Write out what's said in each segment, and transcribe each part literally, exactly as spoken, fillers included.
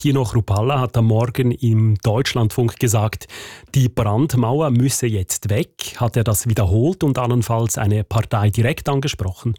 Tino Chrupalla hat am Morgen im Deutschlandfunk gesagt, die Brandmauer müsse jetzt weg. Hat er das wiederholt und allenfalls eine Partei direkt angesprochen?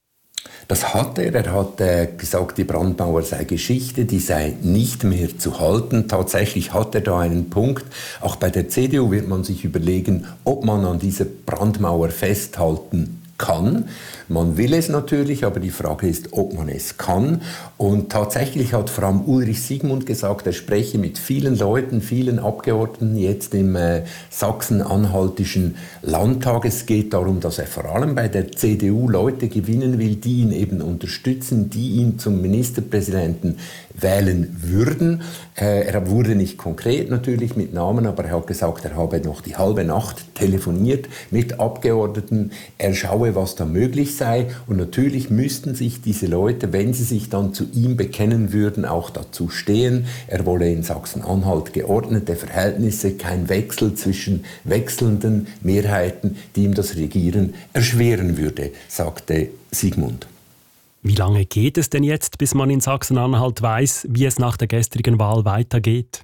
Das hat er. Er hat äh, gesagt, die Brandmauer sei Geschichte, die sei nicht mehr zu halten. Tatsächlich hat er da einen Punkt. Auch bei der C D U wird man sich überlegen, ob man an dieser Brandmauer festhalten kann. Man will es natürlich, aber die Frage ist, ob man es kann. Und tatsächlich hat vor allem Ulrich Siegmund gesagt, er spreche mit vielen Leuten, vielen Abgeordneten jetzt im äh, sachsen-anhaltischen Landtag. Es geht darum, dass er vor allem bei der C D U Leute gewinnen will, die ihn eben unterstützen, die ihn zum Ministerpräsidenten wählen würden. Äh, er wurde nicht konkret natürlich mit Namen, aber er hat gesagt, er habe noch die halbe Nacht telefoniert mit Abgeordneten. Er schaue, was da möglich sei. Und natürlich müssten sich diese Leute, wenn sie sich dann zu ihm bekennen würden, auch dazu stehen. Er wolle in Sachsen-Anhalt geordnete Verhältnisse, kein Wechsel zwischen wechselnden Mehrheiten, die ihm das Regieren erschweren würde, sagte Siegmund. Wie lange geht es denn jetzt, bis man in Sachsen-Anhalt weiß, wie es nach der gestrigen Wahl weitergeht?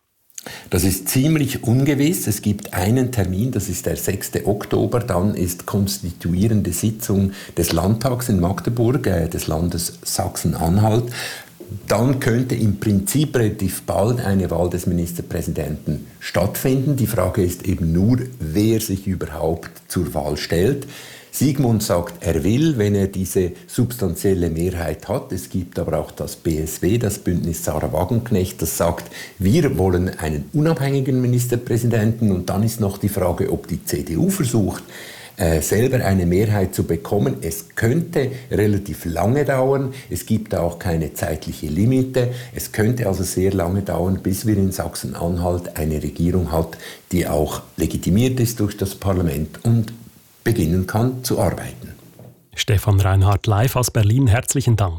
Das ist ziemlich ungewiss. Es gibt einen Termin, das ist der sechste Oktober. Dann ist konstituierende Sitzung des Landtags in Magdeburg, äh, des Landes Sachsen-Anhalt. Dann könnte im Prinzip relativ bald eine Wahl des Ministerpräsidenten stattfinden. Die Frage ist eben nur, wer sich überhaupt zur Wahl stellt. Siegmund sagt, er will, wenn er diese substanzielle Mehrheit hat. Es gibt aber auch das B S W, das Bündnis Sarah Wagenknecht, das sagt, wir wollen einen unabhängigen Ministerpräsidenten. Und dann ist noch die Frage, ob die C D U versucht, äh, selber eine Mehrheit zu bekommen. Es könnte relativ lange dauern. Es gibt auch keine zeitliche Limite. Es könnte also sehr lange dauern, bis wir in Sachsen-Anhalt eine Regierung hat, die auch legitimiert ist durch das Parlament und beginnen kann zu arbeiten. Stefan Reinhardt live aus Berlin, herzlichen Dank.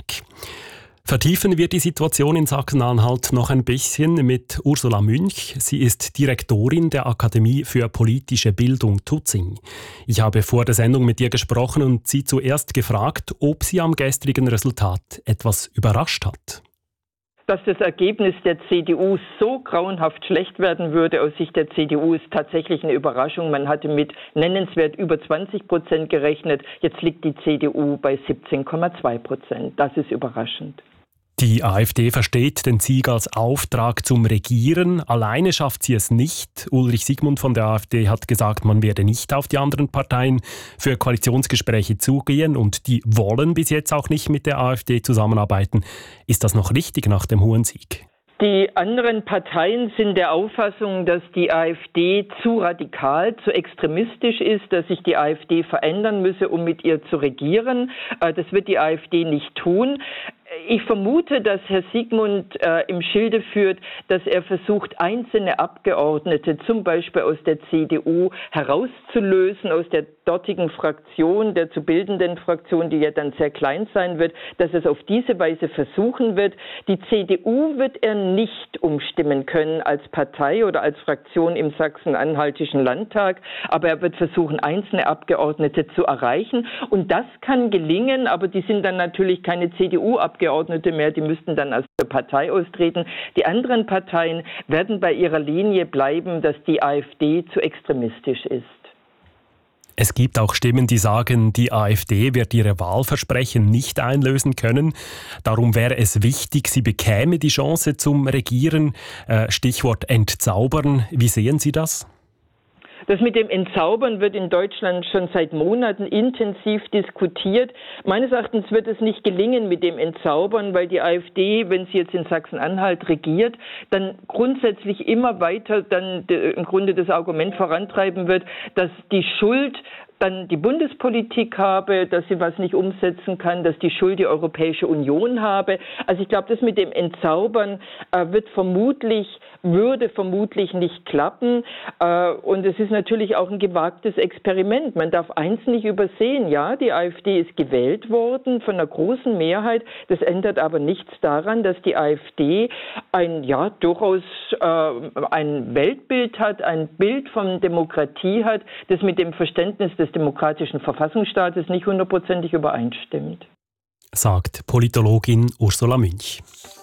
Vertiefen wir die Situation in Sachsen-Anhalt noch ein bisschen mit Ursula Münch. Sie ist Direktorin der Akademie für politische Bildung Tutzing. Ich habe vor der Sendung mit ihr gesprochen und sie zuerst gefragt, ob sie am gestrigen Resultat etwas überrascht hat. Dass das Ergebnis der C D U so grauenhaft schlecht werden würde aus Sicht der C D U, ist tatsächlich eine Überraschung. Man hatte mit nennenswert über zwanzig Prozent gerechnet. Jetzt liegt die C D U bei siebzehn Komma zwei Prozent. Das ist überraschend. Die AfD versteht den Sieg als Auftrag zum Regieren. Alleine schafft sie es nicht. Ulrich Siegmund von der AfD hat gesagt, man werde nicht auf die anderen Parteien für Koalitionsgespräche zugehen und die wollen bis jetzt auch nicht mit der AfD zusammenarbeiten. Ist das noch richtig nach dem hohen Sieg? Die anderen Parteien sind der Auffassung, dass die AfD zu radikal, zu extremistisch ist, dass sich die AfD verändern müsse, um mit ihr zu regieren. Das wird die AfD nicht tun. Ich vermute, dass Herr Siegmund äh, im Schilde führt, dass er versucht, einzelne Abgeordnete, zum Beispiel aus der C D U, herauszulösen aus der dortigen Fraktion, der zu bildenden Fraktion, die ja dann sehr klein sein wird, dass er es auf diese Weise versuchen wird. Die C D U wird er nicht umstimmen können als Partei oder als Fraktion im sachsen-anhaltischen Landtag, aber er wird versuchen, einzelne Abgeordnete zu erreichen. Und das kann gelingen, aber die sind dann natürlich keine C D U-Abgeordnete. Abgeordnete mehr, die müssten dann aus der Partei austreten. Die anderen Parteien werden bei ihrer Linie bleiben, dass die AfD zu extremistisch ist. Es gibt auch Stimmen, die sagen, die AfD wird ihre Wahlversprechen nicht einlösen können. Darum wäre es wichtig, sie bekäme die Chance zum Regieren. Stichwort entzaubern. Wie sehen Sie das? Das mit dem Entzaubern wird in Deutschland schon seit Monaten intensiv diskutiert. Meines Erachtens wird es nicht gelingen mit dem Entzaubern, weil die AfD, wenn sie jetzt in Sachsen-Anhalt regiert, dann grundsätzlich immer weiter dann im Grunde das Argument vorantreiben wird, dass die Schuld dann die Bundespolitik habe, dass sie was nicht umsetzen kann, dass die Schuld die Europäische Union habe. Also ich glaube, das mit dem Entzaubern äh, wird vermutlich, würde vermutlich nicht klappen. Äh, und es ist natürlich auch ein gewagtes Experiment. Man darf eins nicht übersehen. Ja, die AfD ist gewählt worden von einer großen Mehrheit. Das ändert aber nichts daran, dass die AfD ein, ja, durchaus äh, ein Weltbild hat, ein Bild von Demokratie hat, das mit dem Verständnis des demokratischen Verfassungsstaates nicht hundertprozentig übereinstimmt. Sagt Politologin Ursula Münch.